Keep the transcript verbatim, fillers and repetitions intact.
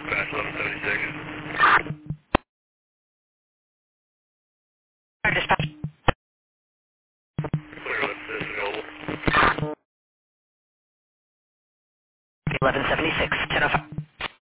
Dispatch eleven seventy-six. Our dispatch. Clear lift is available. eleven seventy-six, ten oh five.